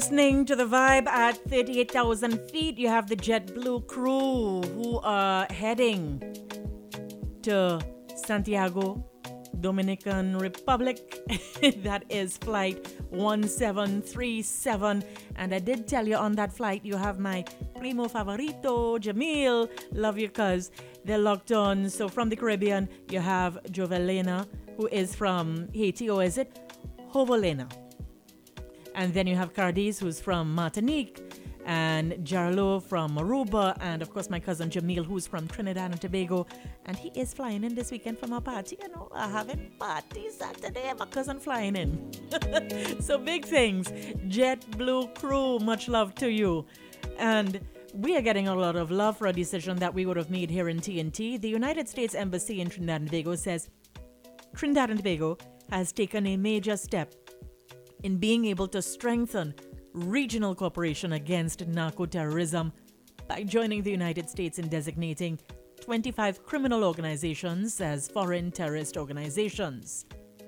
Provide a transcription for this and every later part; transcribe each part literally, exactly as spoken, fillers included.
Listening to the vibe at thirty-eight thousand feet, you have the JetBlue crew who are heading to Santiago, Dominican Republic. That is flight one seven three seven. And I did tell you on that flight, you have my primo favorito, Jamil. Love you, cuz they're locked on. So from the Caribbean, you have Jovelena, who is from Haiti, or is it Hovolena? And then you have Cardis, who's from Martinique, and Jarlo from Aruba, and of course my cousin Jamil, who's from Trinidad and Tobago, and he is flying in this weekend from our party. You know, we're having party Saturday, my cousin flying in. So big things. JetBlue crew, much love to you. And we are getting a lot of love for a decision that we would have made here in T N T. The United States Embassy in Trinidad and Tobago says Trinidad and Tobago has taken a major step in being able to strengthen regional cooperation against narco-terrorism by joining the United States in designating twenty-five criminal organizations as foreign terrorist organizations.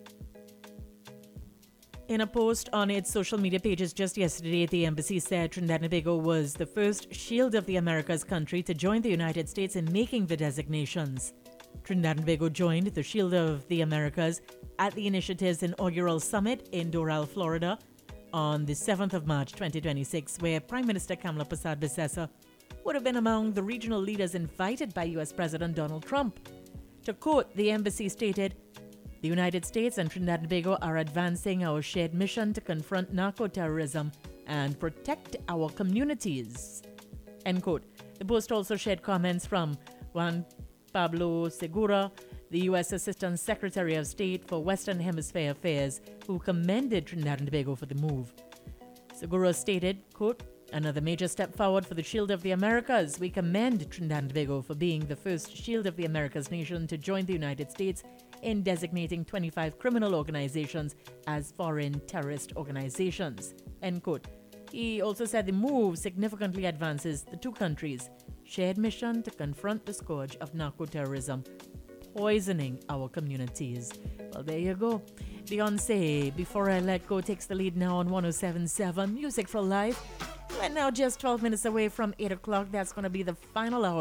In a post on its social media pages just yesterday, the embassy said Trinidad and Tobago was the first Shield of the Americas country to join the United States in making the designations. Trinidad and Tobago joined the Shield of the Americas at the initiative's inaugural summit in Doral, Florida, on the seventh of March twenty twenty-six, where Prime Minister Kamala Persad-Bissessar would have been among the regional leaders invited by U S President Donald Trump. To quote, the embassy stated, "The United States and Trinidad and Tobago are advancing our shared mission to confront narco-terrorism and protect our communities." End quote. The post also shared comments from Juan Pablo Segura, the U S Assistant Secretary of State for Western Hemisphere Affairs, who commended Trinidad and Tobago for the move. Segura stated, quote, "Another major step forward for the Shield of the Americas. We commend Trinidad and Tobago for being the first Shield of the Americas nation to join the United States in designating twenty-five criminal organizations as foreign terrorist organizations." End quote. He also said the move significantly advances the two countries' shared mission to confront the scourge of narco-terrorism poisoning our communities. Well, there you go. Beyonce, Before I Let Go, takes the lead now on one oh seven point seven Music for Life. We're now just twelve minutes away from eight o'clock. That's going to be the final hour